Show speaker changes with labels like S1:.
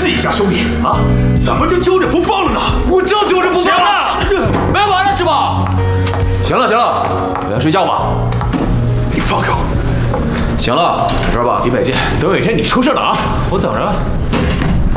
S1: 是一家兄弟啊，怎么就揪着不放了呢？我就揪着不放了。
S2: 没完了是吧？行了，回家睡觉吧。
S1: 你放开我！
S2: 行了，在这儿吧，离北近。
S1: 等有一天你出事了啊，我等着。